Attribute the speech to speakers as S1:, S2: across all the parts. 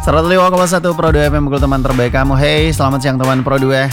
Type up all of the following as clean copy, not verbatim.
S1: 105,1 Pro 2 FM, teman terbaik kamu. Hey, selamat siang teman Pro 2.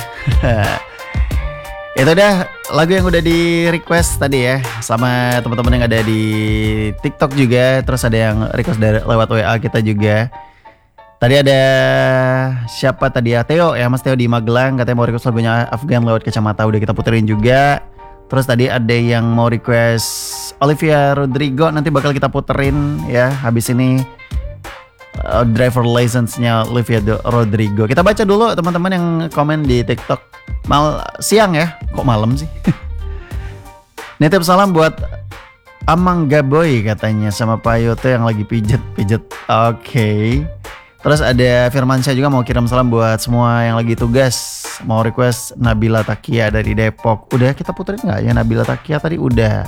S1: Itu dah lagu yang udah di request tadi ya, sama teman-teman yang ada di TikTok juga. Terus ada yang request dari lewat WA kita juga. Tadi ada siapa tadi ya, Theo ya, Mas Theo di Magelang katanya mau request lagunya Afgan lewat Kacamata, udah kita puterin juga. Terus tadi ada yang mau request Olivia Rodrigo, nanti bakal kita puterin ya habis ini. Driver license-nya Olivia Rodrigo. Kita baca dulu teman-teman yang komen di TikTok. Siang ya, kok malam sih? Nitip salam buat Amang Gaboy katanya sama Pak Yoto yang lagi pijet-pijet. Oke. Terus ada Firmansyah juga mau kirim salam buat semua yang lagi tugas. Mau request Nabila Takia dari Depok. Udah kita puterin nggak ya Nabila Takia tadi? Udah.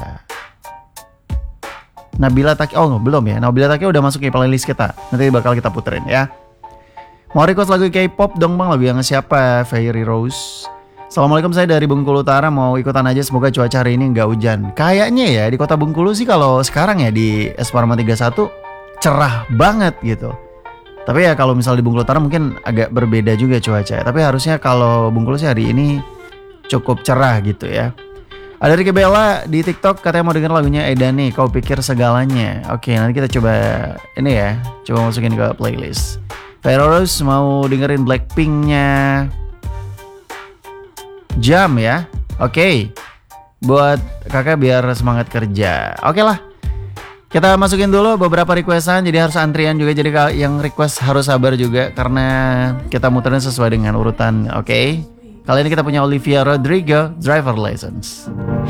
S1: Nabila Takia, belum ya. Nabila Takia udah masuk ke playlist kita. Nanti bakal kita puterin ya. Mau request lagu K-pop dong bang, lagu yang siapa? Fairy Rose. Assalamualaikum, saya dari Bengkulu Utara, mau ikutan aja, semoga cuaca hari ini nggak hujan. Kayaknya ya di kota Bengkulu sih kalau sekarang ya di Esparma 31 cerah banget gitu. Tapi ya kalau misal di Bengkulu Utara mungkin agak berbeda juga cuaca. Tapi harusnya kalau Bengkulu sih hari ini cukup cerah gitu ya. Ada Ricky Bella di TikTok katanya mau denger lagunya Edani, Kau Pikir Segalanya. Oke, nanti kita coba ini ya, coba masukin ke playlist. Ferrous mau dengerin Blackpink-nya Jam ya. Oke. Buat kakak biar semangat kerja. Oke lah. Kita masukin dulu beberapa requestan, jadi harus antrian juga. Jadi yang request harus sabar juga karena kita muterin sesuai dengan urutan. Oke. Kali ini kita punya Olivia Rodrigo, Driver License.